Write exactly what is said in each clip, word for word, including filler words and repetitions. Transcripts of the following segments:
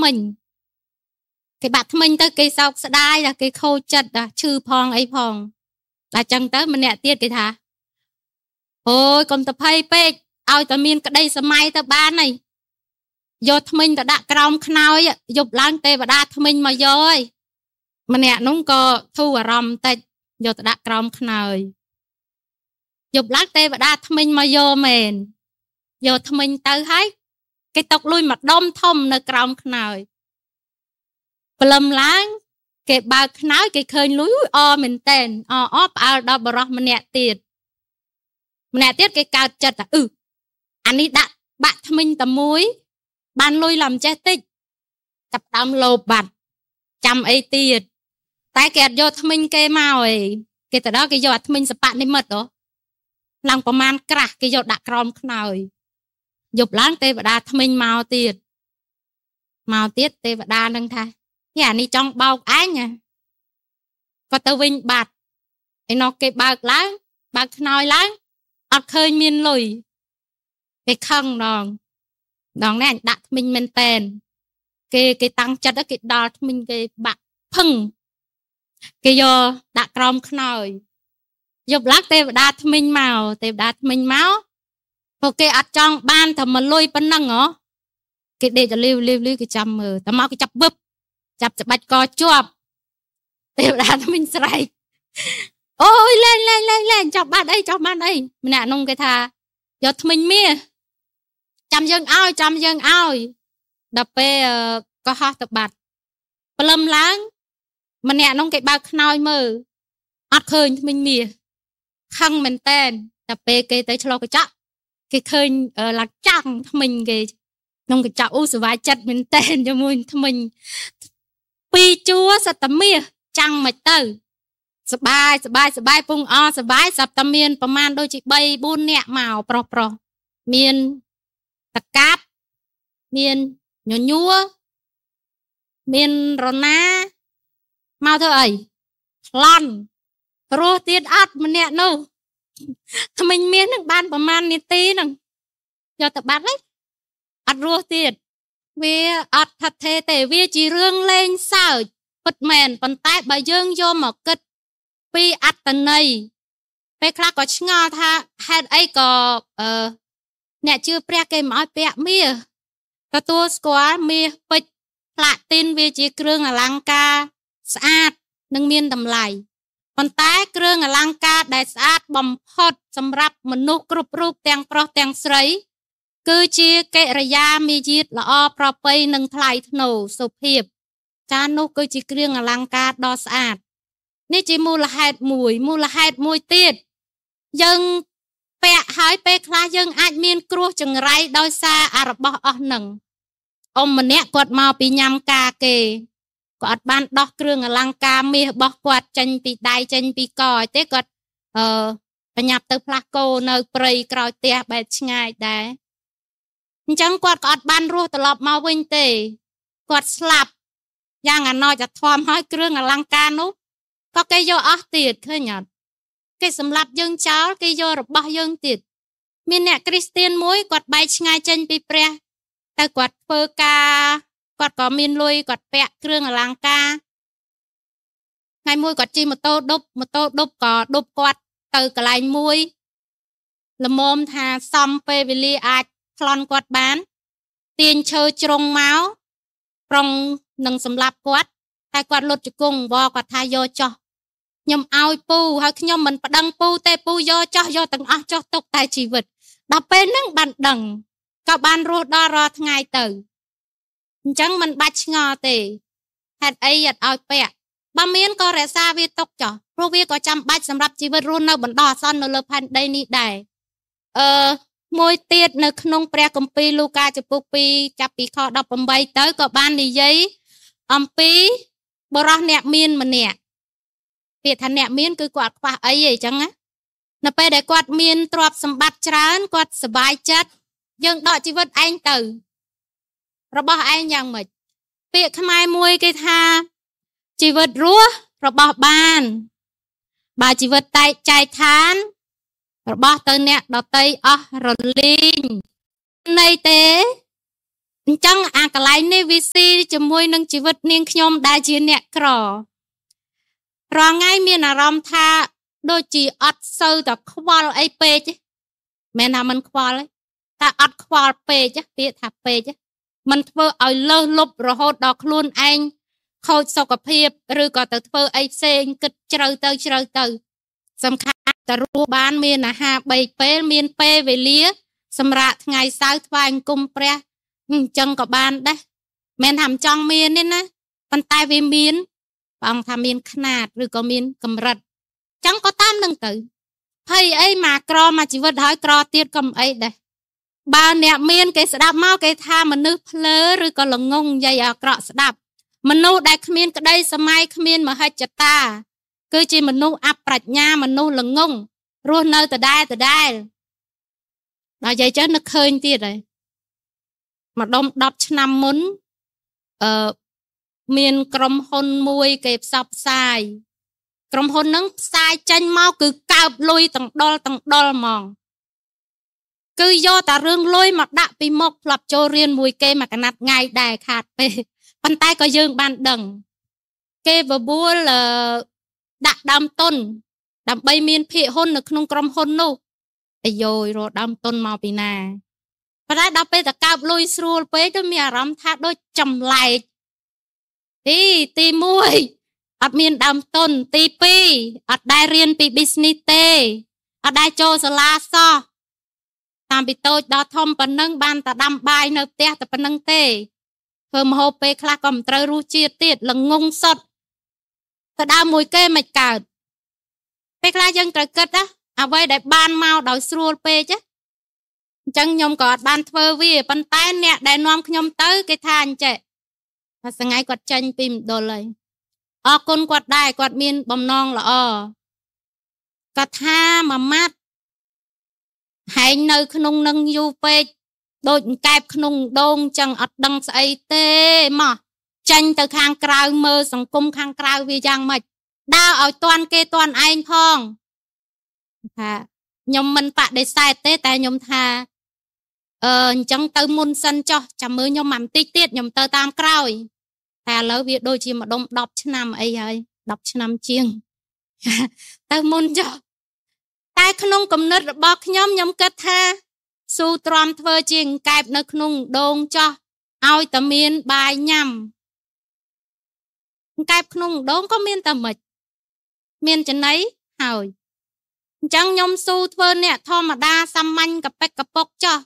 mình cái bạc mình tới cái sọc sẽ đai là cái khô chật là chư phong ấy phong là chẳng tới mình nẹ tiết cái thà ôi còn tập hay bê ao ta miên cái đây sẽ may ta bán này vô mình ta đã còng khơi dục lang tê và đa mình mà vô ơi mình nè nó có thu và rầm tê vô ta đã còng khơi dục lang tê và đa mình mà vô mền vô mình tới hết cái tóc lui mặt đông thông nơi còng khơi plum láng cái bà nói cái khơi núi o mình tên o o bao đó bà rọ mình nè tiệt mình nè tiết cái cao chật là ừ anh ấy đã bạn mình tầm muối ban lui làm chết tích tập đam lô bạch chăm ấy tiệt tay kẹt vô mình kê màu ấy cái từ đó cái vô mình sẽ bạn đi mật đó làm có man cả cái vô đã crom khơi dục láng tê và đa mình màu tiệt màu tiết tê và đa nâng thay nhà này trong bao ái nha có tao vinh bạc cái nó cái bạc láng bạc nói láng ọt khơi miên lùi cái khăn đòn đòn này đặt mình mình tên cái cái tăng chất đó cái đọt mình cái bạc phừng cái vô đặt crom khơi dục lát tê đa mình màu tê đa mình máu ok ọt trong ban thầm mà lùi bên năng hả cái để cho lưu lưu lưu cái chăm mờ tao mau cái chập búp chập chập bạch co chuột tiểu đàn mình sậy ôi lên lên lên lên chọc bạn đây chọc bạn đây mình nè nông cái thà giờ mình mía chăm dân ao chăm dân ao đập về có ho tập bạt plum láng mình nè nông cái bao khơi mờ ọt khơi mình mía khăng mình tên đập về cái tới cho cái chắc cái khơi là chẳng mình cái nông cái chậu u sờ vai chặt mình tên cho mình mình pi chúa sập tấm mía chẳng mạch tử sập bài sập bài sập bài pung o sập bài sập tấm miênประมาณ đôi chị bay buôn nẹt màu pro pro miên tạc cáp miên nhô nhúa miên rona mau thôi ấy lon rô tiết ắt mình nẹt nô mình miên được ban ประมาณ nít tí nè giờ tập bắt đấy ắt rô tiết vì ọt thật thế để vì chỉ rương lên sao bật mền bàn tay bà dương vô một kết vì ắt tần này bây khá có ngò tha hết ấy có nè chưa pre cây mỏi bẹ mía có tua squat mía bịch lạ tin vì chỉ rương ở lăng ca sát nâng miên đầm lại bàn tay rương ở lăng ca đại sát bầm hot sầm rập mình nụ cướp rụp tèng pro tèng sấy cứ chia kệ ra ya mi dít là o propay nâng thay nổ sụp hiệp cha nô cứ chỉ riêng ở lăng ca đo sạch ní chỉ mua là hạt mùi mua là hạt mùi tiệt dân bẹ hái bẹ khla dân ai miên cua chừng ray đôi xa à rập bọ nâng ông mình nè quạt màu bị nhâm ca kề quạt ban đo riêng ở lăng ca mi bọ quạt chân bị đai chân bị còi té quạt ờ nhập từ placo nơi prey còi té bẹ ngay đấy chẳng quạt quạt ban ruột từ lọp mau vinh tề quạt slap giang anh nói cho thòm hỏi kêu ở lăng ca nút có cái vô ớt tiệt thôi nhở cái sầm lạp dân cháu cái vô rồi bao dân tiệt miền nè Christian muối quạt bay ngay chân bị pre ta quạt phơ ca quạt có miền lui quạt bẹ kêu ở lăng ca ngày muối quạt chi một tô đúc một tô đúc có đúc quạt từ cái lạnh muối là mồm thà xong pe về li ai lon quạt bán tiền chơi trông máu trong nâng sầm lạp quạt tai quạt lột cho cùng vo quạt thay vô cho nhom ao pu hay nhom mình đăng pu tê pu vô cho vô từng áo cho tục tài chỉ vật đọc bên nâng bàn đằng các ban ruột đo rò ngày tử chẳng mình bạch ngò tề hạt ấy hạt ao bẹ ba miếng có rẻ xa vi tục cho pro vi có trăm bạch sầm lạp chỉ vật run nào bẩn đỏ son nó lợp hành đây nị đài ờ môi tiết nơi nông pre công pi Luca chụp pi chụp pi kho đọc bầm bay tới có ban đi giấy âm pi bờ rọ nẹt miên mà nẹt việc thành nẹt miên cứ quạt quạt ấy vậy chẳng á nè pe để quạt miên trọp sầm bát trán quạt sờ bài chất dân đọ chỉ vật anh từ rồi bỏ anh nhàng mệt việc khai môi cái tha chỉ vật rúa rồi bỏ bàn bà chỉ vật tay chai thán rồi bỏ tới nẹt đọ tay à rồi linh này té ចឹងអាកន្លែងនេះវាស៊ីជាមួយនឹងជីវិតនាងខ្ញុំដែលជាអ្នកក្ររងថ្ងៃមានអារម្មណ៍ថាដូចជាអត់សូវតែខ្វល់អីពេកមែនថាមិនខ្វល់ទេតែអត់ខ្វល់ពេកពាក្យថាពេកมันធ្វើឲ្យលើសលប់រហូតដល់ខ្លួនឯងខូចសុខភាពឬក៏ទៅធ្វើអីផ្សេងគិតជ្រៅទៅជ្រៅទៅសំខាន់តែរស់បានមានអាហារបីពេលមានពេលវេលាសម្រាប់ថ្ងៃសៅរ៍ថ្វាយអង្គមព្រះអញ្ចឹងក៏បានដែរមិនថាមិនចង់មានទេណាប៉ុន្តែវាមានព្រះអង្គថាមានຂណាតឬក៏មានកម្រិតអញ្ចឹងក៏តាមនឹងទៅភ័យអីមកក្រមកជីវិតហើយក្រទៀតក៏មិនអីដែរបើអ្នកមានគេស្ដាប់មកគេថាមនុស្សភ្លើឬក៏ល្ងងនិយាយអាក្រក់ស្ដាប់មនុស្សដែលគ្មានក្តីសម័យគ្មានមហិច្ឆតាគឺជាមនុស្សអប្រាជ្ញាមនុស្សល្ងងរស់នៅដដែលដដែលដល់និយាយចឹងនឹកឃើញទៀតហើយម្ដុំដប់ឆ្នាំមុនអឺមានក្រុមហ៊ុនមួយគេផ្សព្វផ្សាយក្រុមហ៊ុនហ្នឹងផ្សាយចេញមកគឺកើបលុយទាំងដុលទាំងដុលហ្មងគឺយកតែរឿងលុយមកដាក់ពីមុខផ្លាប់ចូលរៀនមួយគេមកកណាត់ថ្ងៃដែរខាតពេលប៉ុន្តែក៏យើងបានដឹងគេបបួលដាក់ដើមទុនដើម្បីមានភាគហ៊ុននៅក្នុងក្រុមហ៊ុននោះអាយយរកដើមទុនមកពីណាប៉ុន្តែដល់ពេលតកើបលុយស្រួលពេកទៅមានអារម្មណ៍ថាដូចចម្លែកទីទីមួយអត់មានដើមទុនទីពីរអត់ដែលរៀនពី business ទេអត់ដែលចូលសាលាសោះតាមពីតូចដល់ធំប៉ុណ្ណឹងបានតែដាំបាយនៅផ្ទះតែប៉ុណ្ណឹងទេធ្វើម្ហូបពេលខ្លះក៏មិនត្រូវរសជាតិទៀតល្ងងសុតទៅដើមមួយគេមិនកើតពេលខ្លះយើងត្រូវគិតណាអ្វីដែលបានមកដោយស្រួលពេកអញ្ចឹងខ្ញុំក៏អត់បានធ្វើវាប៉ុន្តែអ្នកដែលនាំខ្ញុំទៅគេថាអញ្ចេះថាសងៃគាត់ចាញ់ពីម្ដុលហើយអរគុណគាត់ដែរគាត់មានបំណងល្អគាត់ថាមួយម៉ាត់ហែងនៅក្នុងនឹងយូរពេកដូចកែបក្នុងដងចឹងអត់ដឹងស្អីទេមកចាញ់ទៅខាងក្រៅមើលសង្គមខាងក្រៅវាយ៉ាងម៉េចដើរឲ្យតន់គេតន់ឯងផងថាខ្ញុំមិនបដិសេធទេតែខ្ញុំថាអឺអញ្ចឹងទៅមុនសិនចុះចាំមើលខ្ញុំមកបន្តិចទៀតខ្ញុំទៅតាមក្រោយតែឥឡូវវាដូចជាម្ដុំដប់ឆ្នាំអីហើយដប់ឆ្នាំជាងទៅមុនចុះតែក្នុងគំនិតរបស់ខ្ញុំខ្ញុំគិតថាស៊ូទ្រាំធ្វើជាអង្កែបនៅក្នុងដងចោះឲ្យតែមានបាយញ៉ាំអង្កែបក្នុងដងក៏មានតែមិនមានចំណៃហើយអញ្ចឹងខ្ញុំស៊ូធ្វើអ្នកធម្មតាសាមញ្ញកប៉ិកកប៉ុកចោះ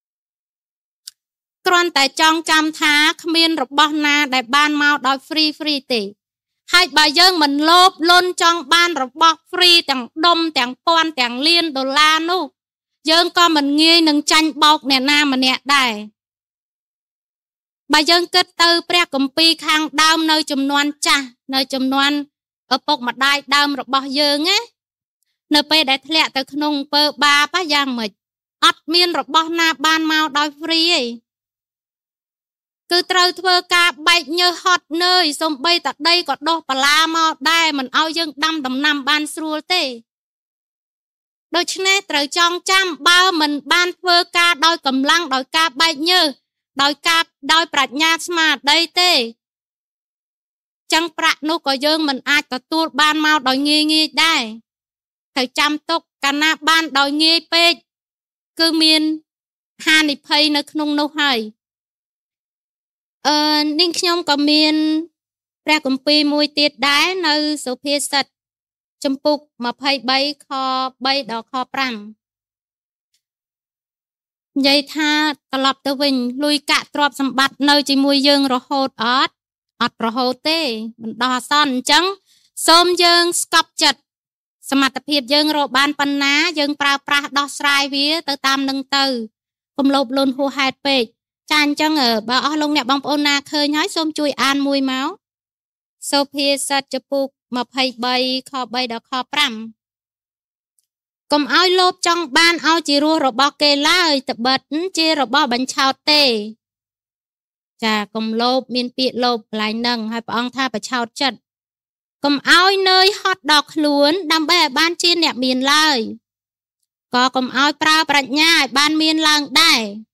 គ្រាន់តែចង់ចាំថាគ្មានរបស់ណាដែលបានមកដោយ free free ទេហើយបើយើងមិនលោភលន់ចង់បានរបស់ free ទាំងដុំទាំងពាន់ទាំងលានដុល្លារនោះយើងក៏មិនងាយនឹងចាញ់បោកអ្នកណាម្នាក់ដែរបើយើងគិតទៅព្រះគម្ពីរខាងដើមនៅចំនួនចាស់នៅចំនួនឪពុកម្ដាយដើមរបស់យើងណានៅពេលដែលធ្លាក់ទៅក្នុងអំពើបាបយ៉ាងម៉េចអត់មានរបស់ណាបានមកដោយ free ទេគឺត្រូវធ្វើការបែកញើសហត់នឿយសំបីតាដីក៏ដុះបលាមកដែរមិនឲ្យយើងដាំដំណាំបានស្រួលទេដូច្នេះត្រូវចងចាំបើមិនបានធ្វើការដោយកម្លាំងដោយការបែកញើសដោយការដោយប្រាជ្ញាស្មារតីទេចឹងប្រាក់នោះក៏យើងមិនអាចទទួលបានមកដោយងាយងាយដែរត្រូវចាំទុកកាលណាបានដោយងាយពេកគឺមានហានិភ័យនៅក្នុងនោះហើយអឺនាងខ្ញុំក៏មានព្រះគម្ពីរមួយទៀតដែរនៅសុភាសិតចំពុកម្ភៃបីខបីដល់ខប្រាំនិយាយថាត្រឡប់ទៅវិញលុយកាក់ទ្រព្យសម្បត្តិនៅជាមួយយើងរហូតអត់អត់រហូតទេមិនដោះអាសន្នអញ្ចឹងសូមយើងស្កប់ចិត្តសមត្ថភាពយើងរកបានប៉ុណ្ណាយើងប្រើប្រាស់ដោះស្រាយវាទៅតាមនឹងទៅកុំលោភលន់ហួសហេតុពេកចាអញ្ចឹងបើអស់លោកអ្នកបងប្អូនណាឃើញហើយសូមជួយអានមួយមកសុភាសិតចំពុកម្ភៃបីខបីដល់ខប្រាំកុំឲ្យលោភចង់បានឲ្យជារសរបស់គេឡើយត្បិតជារបស់បញ្ឆោតទេចាកុំលោភមានពាក្យលោភកន្លែងហ្នឹងហើយព្រះអង្គថាបញ្ឆោតចិត្តកុំឲ្យនឿយហត់ដល់ខ្លួនដើម្បីឲ្យបានជាអ្នកមានឡើយក៏កុំឲ្យប្រើប្រាជ្ញាឲ្យបានមានឡើងដែរ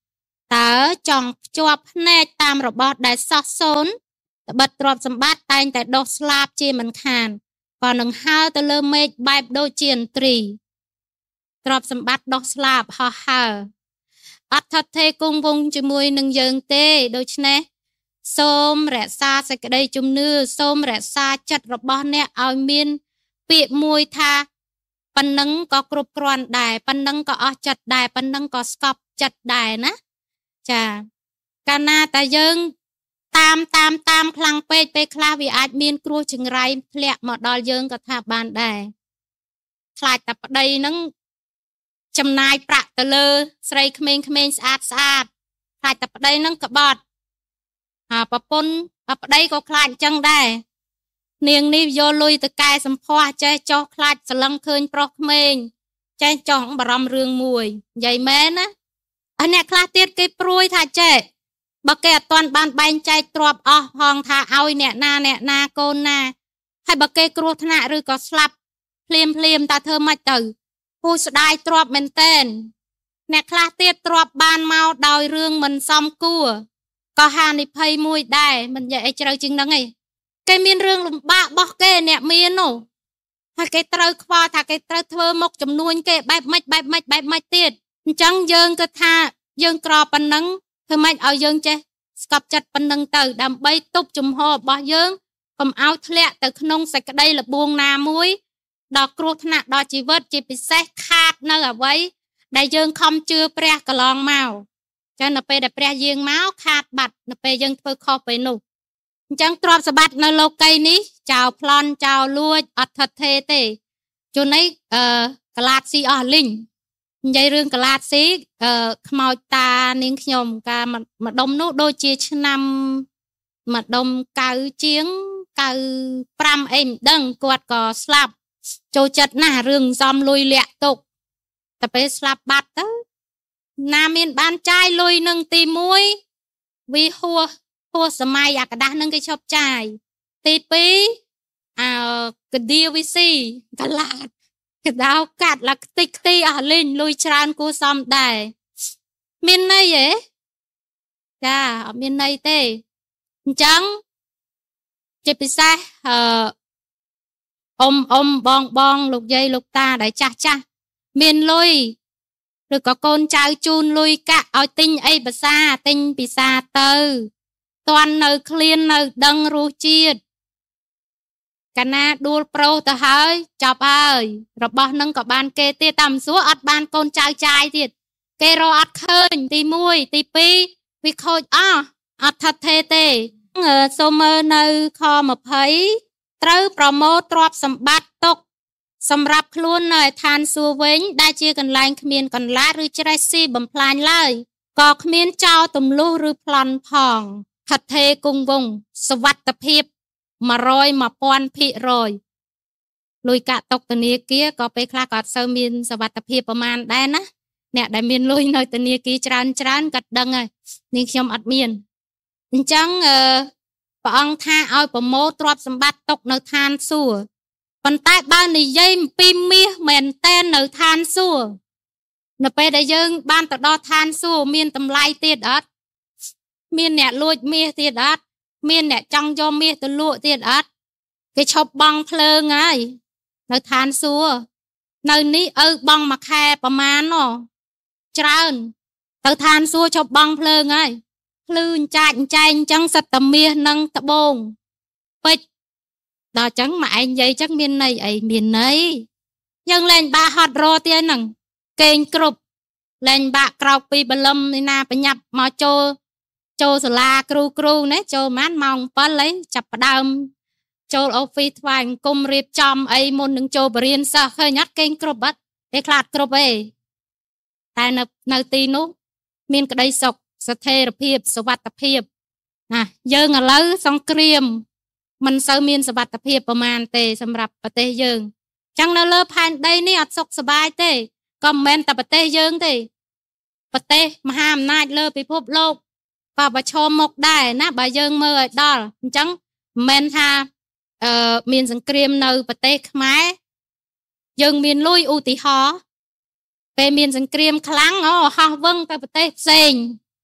តើចង់ភ្ជាប់ភ្នែកតាមរបស់ដែលសោះសូន្យត្បិតទ្រព្យសម្បត្តិតែងតែដុះស្លាប់ជាមិនខានក៏នឹងហើរទៅលើមេឃបែបដូចជាឥន្ទ្រីទ្រព្យសម្បត្តិដុះស្លាប់ហោះហើរអត់ថត់ទេគង់វង្សជាមួយនឹងយើងទេដូច្នេះសូមរក្សាសេចក្តីជំនឿសូមរក្សាចិត្តរបស់អ្នកឲ្យមានពាក្យមួយថាប៉ុណ្ណឹងក៏គ្រប់គ្រាន់ដែរប៉ុណ្ណឹងក៏អស់ចិត្តដែរប៉ុណ្ណឹងក៏ស្កប់ចិត្តដែរណាចាកាលណាតែយើងតាមតាមតាមខ្លាំងពេកពេលខ្លះវាអាចមានគ្រោះចង្រៃធ្លាក់មកដល់យើងក៏ថាបានដែរខ្លាចតែប្តីហ្នឹងចំណាយប្រាក់ទៅលើស្រីក្មេងៗស្អាតស្អាតខ្លាចតែប្តីហ្នឹងក្បត់អាប្រពន្ធប្តីក៏ខ្លាចអញ្ចឹងដែរនាងនេះយកលុយទៅកែសម្ផស្សចេះចោះខ្លាចសឡឹងឃើញប្រុសក្មេងចេះចោះបារម្ភរឿងមួយនិយាយមែនណាហើយអ្នកខ្លះទៀតគេព្រួយថាចេះបើគេអត់ទាន់បានបែងចែកទ្រព្យអស់ផងថាឲ្យអ្នកណាអ្នកណាកូនណាហើយបើគេគ្រោះថ្នាក់ឬក៏ស្លាប់ភ្លាមភ្លាមតើធ្វើម៉េចទៅពូស្ដាយទ្រព្យមែនតែនអ្នកខ្លះទៀតទ្រព្យបានមកដោយរឿងមិនសមគួរក៏ហានិភ័យមួយដែរមិននិយាយអីជ្រៅជាងហ្នឹងឯងគេមានរឿងលំបាករបស់គេអ្នកមាននោះហើយគេត្រូវខ្វល់ថាគេត្រូវធ្វើមុខចំនួនគេបែបម៉េចបែបម៉េចបែបម៉េចទៀតអញ្ចឹងយើងគិតថាយើងក្រប៉ុណ្ណឹងធ្វើម៉េចឲ្យយើងចេះស្កប់ចិត្តប៉ុណ្ណឹងទៅដើម្បីទប់ជំហររបស់យើងកុំឲ្យធ្លាក់ទៅក្នុងសេចក្តីលបួងណាមួយដល់គ្រោះថ្នាក់ដល់ជីវិតជាពិសេសខាតនៅអ្វីដែលយើងខំជឿព្រះកន្លងមកចឹងនៅពេលដែលព្រះយាងមកខាតបាត់នៅពេលយើងធ្វើខុសពេលនោះអញ្ចឹងទ្រព្យសម្បត្តិនៅលោកីនេះចោលប្លន់ចោលលួចអត់ថិតថេរទេជួននេះអឺកលាតស៊ីអស់លីងនិយាយរឿងកលាតស៊ីអឺខ្មោចតានាងខ្ញុំការម្ដុំនោះដូចជាឆ្នាំម្ដុំកៅជាងកៅប្រាំអីមិនដឹងគាត់ក៏ស្លាប់ចូលចិត្តណាស់រឿងសំលុយលាក់ទុកតែពេលស្លាប់បាត់ទៅណាមានបានចាយលុយនឹងទីមួយវាហួសហួសសម័យអាកដាស់នឹងគេឈប់ចាយទីពីរអើកឌីវីស៊ីកលាតកដៅកាត់ឡាខ្ទេចខ្ទីអស់លេងលុយច្រើនគួសមដែរមានន័យហ៎ចាអត់មានន័យទេអញ្ចឹងជាពិសេសអឺអ៊ំអ៊ំបងបងលោកយាយលោកតាដែលចាស់ចាស់មានលុយឬក៏កូនចៅជូនលុយកាក់ឲ្យទិញអីភាសាទិញភាសាទៅតន់នៅឃ្លាននៅដឹងរសជាតិកាលណាដួលប្រូទៅហើយចប់ហើយរបស់នឹងក៏បានគេទៀតតាមសួរអត់បានកូនចៅចាយទៀតគេរកអត់ឃើញទីមួយទីពីរវាខូចអស់អត់ថិតថេរទេសូមមើលនៅខยี่สิบត្រូវប្រមូលទ្រព្យសម្បត្តិទុកសម្រាប់ខ្លួននៅឯឋានសួគ៌វិញដែលជាកន្លែងគ្មានកន្លាតឬច្រេះស៊ីបំផ្លាញឡើយក៏គ្មានចោលទម្លុះឬប្លន់ផងថិតថេរគង់វង្សសវត្ថភាពមួយរយ 1000ភាគរយលុយកាក់ຕົកធនាគារក៏ពេលខ្លះក៏អត់សូវមានសវត្ថភាពប្រមាណដែរណាអ្នកដែលមានលុយនៅធនាគារច្រើនច្រើនក៏ដឹងហើយនេះខ្ញុំអត់មានអញ្ចឹងអឺព្រះអង្គថាឲ្យប្រមូលទ្រព្យសម្បត្តិទុកនៅឋានសួគ៌ប៉ុន្តែបើនិយាយអំពីមាសមែនតែននៅឋានសួគ៌នៅពេលដែលយើងបានទៅដល់ឋានសួគ៌មានតម្លៃទៀតអត់មានអ្នកលួចមាសទៀតអត់មានអ្នកចង់យកមាសទៅលក់ទៀតអត់គេឈប់បង់ភ្លើងហើយនៅឋានសួគ៌នៅនេះឪបង់មួយខែប្រមាណណច្រើនទៅឋានសួគ៌ឈប់បង់ភ្លើងហើយភ្លឺអញ្ចាចអញ្ចែងអញ្ចឹងសិតតែមាសនិងត្បូងពេជ្រដល់អញ្ចឹងមកឯងនិយាយអញ្ចឹងមានន័យអីមានន័យយើងលែងបាក់ហត់រទៀតហ្នឹងកេងគ្រប់លែងបាក់ក្រោកពីបលឹមនេះណាបញ្ញាប់មកចូលចូលសាលាគ្រូគ្រូណាចូលប្រហែលម៉ោងbảyហើយចាប់ផ្ដើមចូលអូហ្វីសថ្វាយអង្គមរៀបចំអីមុននឹងចូលបរិញ្ញាសិស្សឃើញអត់កេងគ្រប់អត់ទេខ្លាចគ្រប់ទេតែនៅនៅទីនោះមានក្តីសុខស្ថិរភាពសុវត្ថិភាពណាយើងឥឡូវសង្គ្រាមមិនសូវមានសុវត្ថិភាពប្រមាណទេសម្រាប់ប្រទេសយើងចឹងនៅលើផែនដីនេះអត់សុខសប្បាយទេក៏មិនមែនតែប្រទេសយើងទេប្រទេសមហាអំណាចលើពិភពលោកក៏ប្រឈមមុខដែរណាបើយើងមើលឲ្យដល់អញ្ចឹងមិនមែនថាអឺមានសង្គ្រាមនៅប្រទេសខ្មែរយើងមានលុយឧទាហរណ៍ពេលមានសង្គ្រាមខ្លាំងអូហោះវឹងទៅប្រទេសផ្សេង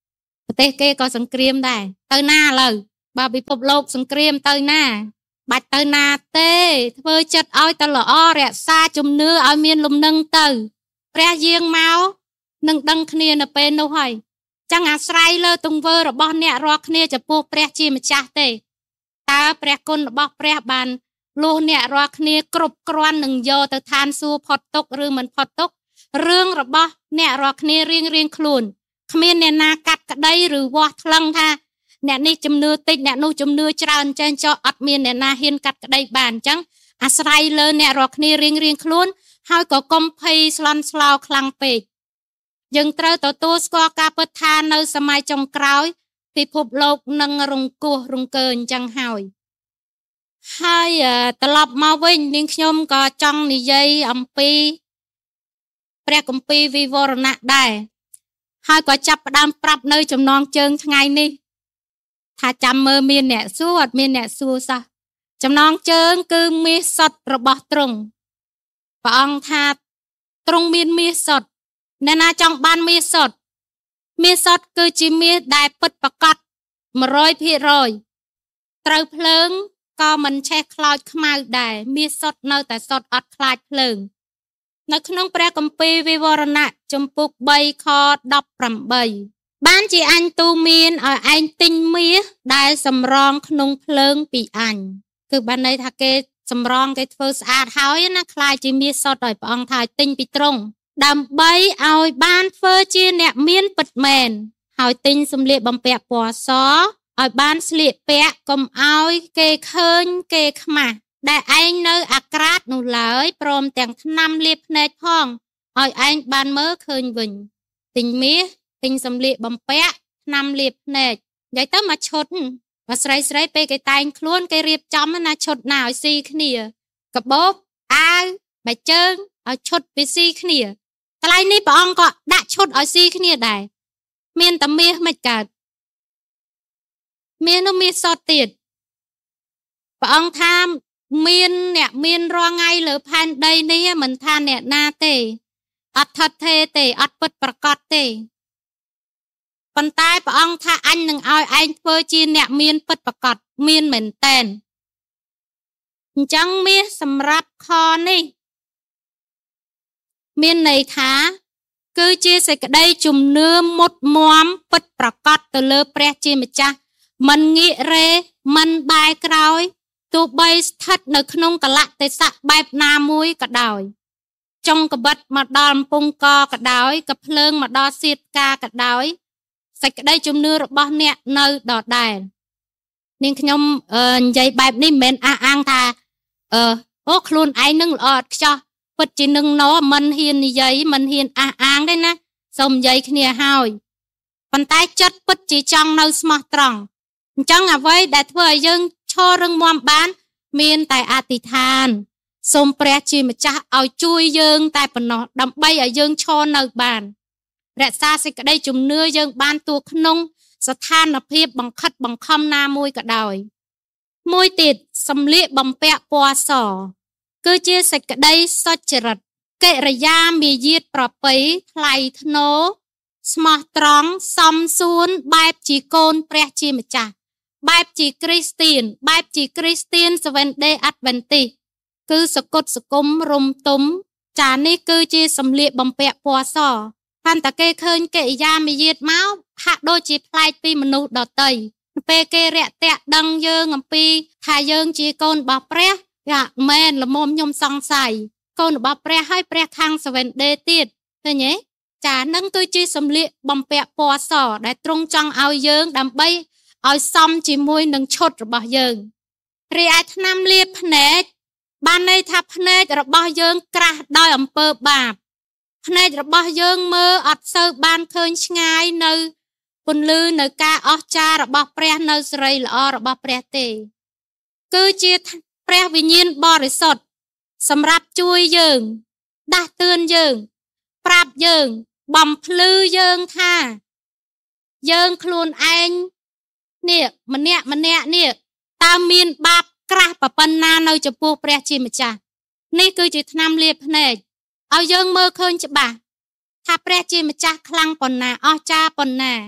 ប្រទេសគេក៏សង្គ្រាមដែរទៅណាឥឡូវបើពិភពលោកសង្គ្រាមទៅណាបាច់ទៅណាទេធ្វើចិត្តឲ្យទៅល្អរក្សាជំនឿឲ្យមានលំនឹងទៅព្រះយាងមកនឹងដឹងគ្នានៅពេលនោះហើយចឹងអាស្រ័យលើទង្វើរបស់អ្នករាល់គ្នាចំពោះព្រះជាម្ចាស់ទេតើព្រះគុណរបស់ព្រះបានលួសអ្នករាល់គ្នាគ្រប់គ្រាន់នឹងយកទៅឋានសួគ៌ផុតទុក្ខឬមិនផុតទុក្ខរឿងរបស់អ្នករាល់គ្នារៀងរៀងខ្លួនគ្មានអ្នកណាកាត់ក្តីឬវាស់ថ្លឹងថាអ្នកនេះជំនឿតិចអ្នកនោះជំនឿច្រើនចេះចោះអត់មានអ្នកណាហ៊ានកាត់ក្តីបានអញ្ចឹងអាស្រ័យលើអ្នករាល់គ្នារៀងរៀងខ្លួនហើយក៏កុំភ័យស្លន់ស្លោខ្លាំងពេកយើងត្រូវទទួលស្គាល់ការពិតថានៅសម័យចុងក្រោយពិភពលោកនឹងរង្គោះរង្គើអញ្ចឹងហើយហើយត្រឡប់មកវិញនាងខ្ញុំក៏ចង់និយាយអំពីព្រះគម្ពីរវិវរណៈដែរហើយក៏ចាប់ផ្ដើមប្រាប់នៅចំណងជើងថ្ងៃនេះថាចាំមើលមានអ្នកសួរអត់មានអ្នកសួរសោះចំណងជើងគឺមាសសុទ្ធរបស់ទ្រង់ព្រះអង្គថាទ្រង់មានមាសសុទ្ធអ្នកណាចង់បានមាសសុទ្ធមាសសុទ្ធគឺជាមាសដែលពិតប្រាកដ một trăm phần trăm ត្រូវភ្លើងក៏មិនឆេះខ្លោចខ្មៅដែរមាសសុទ្ធនៅតែសុទ្ធអត់ខ្លាចភ្លើងនៅក្នុងព្រះគម្ពីរវិវរណៈជំពូកបីខដប់ប្រាំបីបានជាអញទូមានឲ្យឯងទិញមាសដែលសម្រងក្នុងភ្លើងពីអញគឺបានន័យថាគេសម្រងគេធ្វើស្អាតហើយណាខ្លាចជាមាសសុទ្ធឲ្យព្រះអង្គថាទិញពីទ្រង់ដើម្បីឲ្យបានធ្វើជាអ្នកមានពិតមែនហើយទិញសម្លៀកបំពាក់ពណ៌សឲ្យបានស្លៀកពាក់កុំឲ្យគេឃើញគេខ្មាស់ដែលឯងនៅអាក្រាតនោះឡើយព្រមទាំងថ្នាំលាបភ្នែកផងឲ្យឯងបានមើលឃើញវិញទិញមាសទិញសម្លៀកបំពាក់ថ្នាំលាបភ្នែកនិយាយទៅមកឈុតបើស្រីស្រីពេលគេតែងខ្លួនគេរៀបចំណាឈុតណាឲ្យស៊ីគ្នាកបោបអាវបែកជើងឲ្យឈុតពីស៊ីគ្នាកន្លែងនេះព្រះអង្គក៏ដាក់ឈុតឲ្យស៊ីគ្នាដែរមានតែមាសមិនកើតមាសនោះមាសសតទៀតព្រះអង្គថាមានអ្នកមានរងថ្ងៃលើផែនដីនេះមិនថាអ្នកណាទេអត់ថិតថេរទេអត់ពិតប្រកបទេប៉ុន្តែព្រះអង្គថាអញនឹងឲ្យឯងធ្វើជាអ្នកមានពិតប្រកបមានមែនតែនអញ្ចឹងមាសសម្រាប់ខនេះមានន័យថាគឺជាសេចក្តីជំនឿមុតមមពិតប្រកបទៅលើព្រះជាម្ចាស់មិនងាករេមិនបែរក្រោយទោះបីស្ថិតនៅក្នុងកលៈទេសៈបែបណាមួយក៏ដោយចុងកបិតមកដល់កំពង់កក៏ដោយកភ្លើងមកដល់សៀតផ្កាក៏ដោយសេចក្តីជំនឿរបស់អ្នកនៅដដែលនាងខ្ញុំនិយាយបែបនេះមិនមែនអះអាងថាអឺអូខ្លួនឯងនឹងល្អឥតខ្ចោះពិតជានឹងណមិនហ៊ាននិយាយមិនហ៊ានអះអាងទេណាសូមនិយាយគ្នាហើយប៉ុន្តែចិត្តពិតជាចង់នៅស្មោះត្រង់អញ្ចឹងអ្វីដែលធ្វើឲ្យយើងឈររឹងមាំបានមានតែអធិដ្ឋានសូមព្រះជាម្ចាស់ឲ្យជួយយើងតែប៉ុណ្ណោះដើម្បីឲ្យយើងឈរនៅបានរក្សាសេចក្តីជំនឿយើងបានទោះក្នុងស្ថានភាពបង្ខិតបង្ខំណាមួយក៏ដោយមួយទៀតសម្លៀកបំពាក់ពណ៌សគឺជាសេចក្តីសុចរិតកិរិយាមាយាទប្រពៃថ្លៃថ្នូរស្មោះត្រង់សមសួនបែបជាកូនព្រះជាម្ចាស់បែបជាគ្រីស្ទៀនបែបជាគ្រីស្ទៀន Seventh Day Adventist គឺសកុតសគុំរំទុំចានេះគឺជាសម្លៀកបំពាក់ពណ៌សប៉ុន្តែគេឃើញកិរិយាមាយាទមកហាក់ដូចជាប្លែកពីមនុស្សដទៃពេលគេរាក់ទាក់ដឹងយើងអំពីថាយើងជាកូនរបស់ព្រះយ៉ាមែនល្មមខ្ញុំសង្ស័យកូនរបស់ព្រះហើយព្រះខាង Seventh Day ទៀតឃើញទេចានឹងគឺជាសម្លៀកបំពាក់ពណ៌សដែលទ្រង់ចង់ឲ្យយើងដើម្បីឲ្យសមជាមួយនឹងឈុតរបស់យើងរីឯថ្នាំលាបភ្នែកបានន័យថាភ្នែករបស់យើងក្រាស់ដោយអំពើបាបភ្នែករបស់យើងមើលអត់សូវបានឃើញឆ្ងាយនៅពន្លឺនៅការអស្ចារ្យរបស់ព្រះនៅសេរីល្អរបស់ព្រះទេគឺជាព្រះវិញ្ញាណបរិសុទ្ធសម្រាប់ជួយយើងដាស់តឿនយើងប្រាប់យើងបំភ្លឺយើងថាយើងខ្លួនឯងនេះម្នាក់ម្នាក់នេះតើមានបាបក្រាស់ប៉ុណ្ណានៅចំពោះព្រះជាម្ចាស់នេះគឺជាថ្នាំលាបភ្នែកឲ្យយើងមើលឃើញច្បាស់ថាព្រះជាម្ចាស់ខ្លាំងប៉ុណ្ណាអស្ចារ្យប៉ុណ្ណា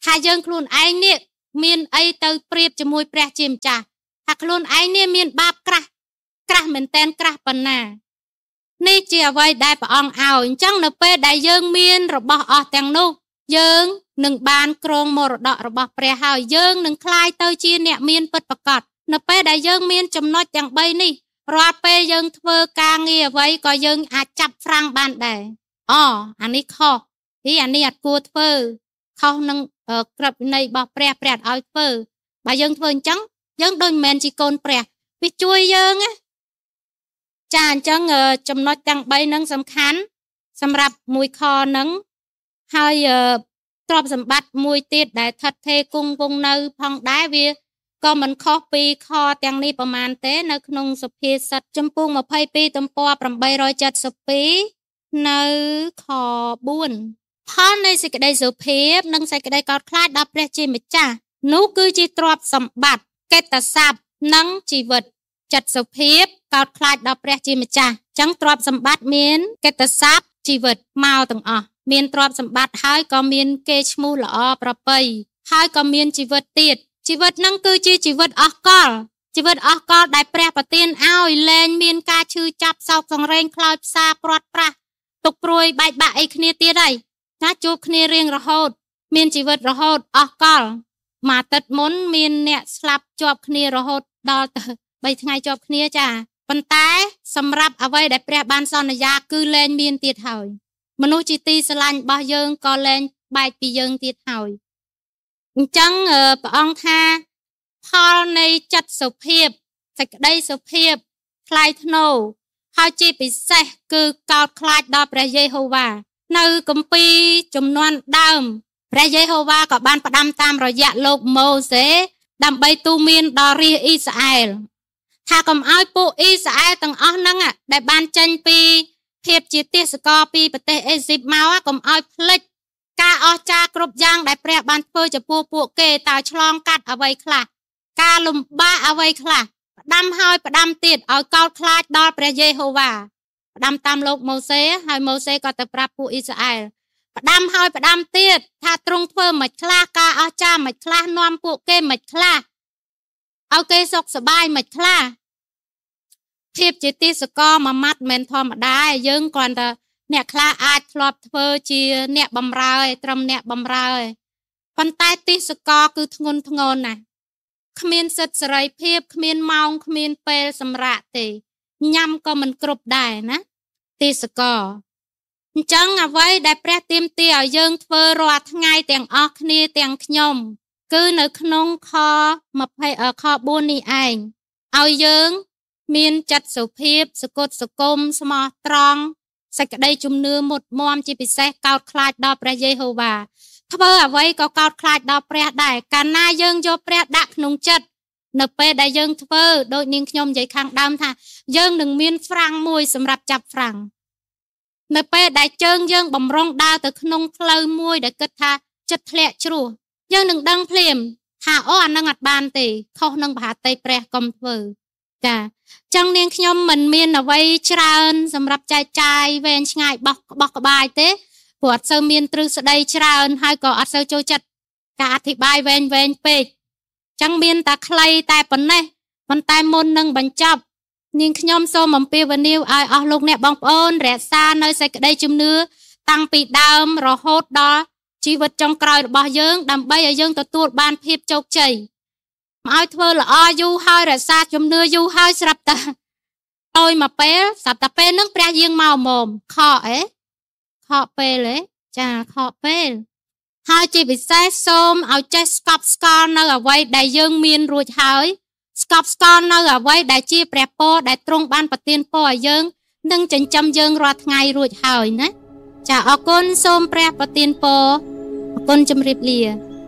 ថាយើងខ្លួនឯងនេះមានអីទៅប្រៀបជាមួយព្រះជាម្ចាស់ថាខ្លួនឯងនេះមានបាបក្រាស់ក្រាស់មែនតែនក្រាស់ប៉ុណ្ណានេះជាអ្វីដែលព្រះអង្គឲ្យអញ្ចឹងនៅពេលដែលយើងមានរបស់អស់ទាំងនោះយើងនឹងបានគ្រងមរតករបស់ព្រះហើយយើងនឹងក្លាយទៅជាអ្នកមានពិតប្រាកដនៅពេលដែលយើងមានចំណុចទាំងបីនេះរាល់ពេលយើងធ្វើការងារអ្វីក៏យើងអាចចាប់ហ្វ្រាំងបានដែរអូអានេះខុសទីអានេះអត់គួរធ្វើខុសនឹងក្រឹតវិន័យរបស់ព្រះព្រះអត់ឲ្យធ្វើបើយើងធ្វើអញ្ចឹងយើងដូចមិនមែនជាកូនព្រះវាជួយយើងណាចាអញ្ចឹងចំណុចទាំងបីហ្នឹងសំខាន់សម្រាប់មួយខហ្នឹងហើយទ្រព្យសម្បត្តិមួយទៀតដែលថិតថេរគង់វង្សនៅផងដែរវាក៏មិនខុសពីខទាំងនេះប្រមាណទេនៅក្នុងសុភាសិតចំពោះម្ភៃពីរទំព័រប្រាំបីរយเจ็ดสิบពីរនៅខបួនផលនៃសេចក្តីសុភាពនិងសេចក្តីកោតខ្លាចដល់ព្រះជាម្ចាស់នោះគឺជាទ្រព្យសម្បត្តិកិត្តិស័ព្ទនិងជីវិតចិត្តសុភាពកោតខ្លាចដល់ព្រះជាម្ចាស់អញ្ចឹងទ្រព្យសម្បត្តិមានកិត្តិស័ព្ទជីវិតមកទាំងអស់មានទ្រព្យសម្បត្តិហើយក៏មានកេរ្តិ៍ឈ្មោះល្អប្រពៃហើយក៏មានជីវិតទៀតជីវិតហ្នឹងគឺជាជីវិតអស់កលជីវិតអស់កលដែលព្រះប្រទានឲ្យលែងមានការឈឺចាប់សោកសង្រេងខ្លោចផ្សាព្រាត់ប្រាសទុកព្រួយបែកបាក់អីគ្នាទៀតហើយណាជួបគ្នារៀងរហូតមានជីវិតរហូតអស់កលមួយអាទិត្យមុនមានអ្នកស្លាប់ជាប់គ្នារហូតដល់ទៅបីថ្ងៃជាប់គ្នាចាប៉ុន្តែសម្រាប់អ្វីដែលព្រះបានសន្យាគឺលែងមានទៀតហើយមនុស្សជាទីស្រឡាញ់របស់យើងក៏លែងបែកពីយើងទៀតហើយអញ្ចឹងព្រះអង្គថាផលនៃចិត្តសុភាពសេចក្តីសុភាពថ្លៃថ្នូរហើយជាពិសេសគឺកោតខ្លាចដល់ព្រះយេហូវ៉ានៅគម្ពីរជំនាន់ដើមព្រះយេហូវ៉ាក៏បានផ្ដាំតាមរយៈលោកម៉ូសេដើម្បីទូន្មានដល់រាជអ៊ីស្រាអែលថាកុំឲ្យពួកអ៊ីស្រាអែលទាំងអស់ហ្នឹងដែលបានចេញពីភាពជាទេសកលពីប្រទេសអេស៊ីបមកកុំឲ្យភ្លេចការអស្ចារ្យគ្រប់យ៉ាងដែលព្រះបានធ្វើចំពោះពួកគេតើឆ្លងកាត់អ្វីខ្លះការលំបាកអ្វីខ្លះផ្ដាំហើយផ្ដាំទៀតឲ្យកោតខ្លាចដល់ព្រះយេហូវ៉ាផ្ដាំតាមលោកម៉ូសេហើយម៉ូសេក៏ទៅប្រាប់ពួកអ៊ីស្រាអែលផ្ដាំហើយផ្ដាំទៀតថាទ្រង់ធ្វើមិនខ្លះការអស្ចារ្យមិនខ្លះនាំពួកគេមិនខ្លះឲ្យគេសុខសប្បាយមិនខ្លះភាពជាទេសកលមួយម៉ាត់មិនធម្មតាយើងគ្រាន់តែអ្នកខ្លះអាចធ្លាប់ធ្វើជាអ្នកបម្រើឯត្រឹមអ្នកបម្រើឯប៉ុន្តែទេសកលគឺធ្ងន់ធ្ងរណាស់គ្មានសិទ្ធិសេរីភាពគ្មានម៉ោងគ្មានពេលសម្រាកទេញ៉ាំក៏មិនគ្រប់ដែរណាទេសកលអញ្ចឹងអ្វីដែលព្រះទាមទារឲ្យយើងធ្វើរាល់ថ្ងៃទាំងអស់គ្នាទាំងខ្ញុំគឺនៅក្នុងខ20ខបួននេះឯងឲ្យយើងមានចិត្តសុភាពសុគតសុគមស្មោះត្រង់សេចក្តីជំនឿមុតមមជាពិសេសកោតខ្លាចដល់ព្រះយេហូវ៉ាធ្វើអ្វីក៏កោតខ្លាចដល់ព្រះដែរកាលណាយើងយកព្រះដាក់ក្នុងចិត្តនៅពេលដែលយើងធ្វើដូចនាងខ្ញុំនិយាយខាងដើមថាយើងនឹងមានហ្វ្រាំងមួយសម្រាប់ចាប់ហ្វ្រាំងនៅពេលដែលជើងយើងបំរុងដើរទៅក្នុងផ្លូវមួយដែលគិតថាចិត្តធ្លាក់ជ្រោះយើងនឹងដឹងភ្លាមថាអូអានឹងអត់បានទេខុសនឹងបហាតីព្រះកុំធ្វើចាចឹងនាងខ្ញុំមិនមានអ្វីច្រើនសម្រាប់ចែកចាយវែងឆ្ងាយបោះបោះក្បាយទេព្រោះអត់សូវមានទ្រឹស្ដីច្រើនហើយក៏អត់សូវចូលចិត្តការអធិប្បាយវែងវែងពេកចឹងមានតែខ្លីតែប៉ុណ្ណេះប៉ុន្តែមុននឹងបញ្ចប់នាងខ្ញុំសូមអំពាវនាវឲ្យអស់លោកអ្នកបងប្អូនរក្សានៅសេចក្តីជំនឿតាំងពីដើមរហូតដល់ជីវិតចុងក្រោយរបស់យើងដើម្បីឲ្យយើងទទួលបានភាពជោគជ័យមកឲ្យធ្វើល្អយូរហើយរក្សាជំនឿយូរហើយស្រាប់តែអើយមកពេលស្រាប់តែពេលហ្នឹងព្រះយាងមកមុំខកអេខកពេលឯចាខកពេលហើយជាពិសេសសូមឲ្យចេះស្កប់ស្កល់នៅអ្វីដែលយើងមានរួចហើយស្កប់ស្កល់នៅអ្វីដែលជាព្រះពរដែលទ្រង់បានប្រទានពរឲ្យយើងនិងចិញ្ចឹមយើងរាល់ថ្ងៃរួចហើយណាចាអរគុណសូមព្រះប្រទានពរអរគុណជម្រាបលា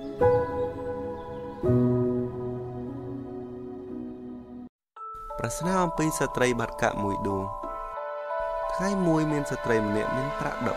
ប្រស្នាអំពីស្ត្រីបាត់កាក់មួយដួងថ្ងៃមួយមានស្ត្រីម្នាក់មានប្រាក់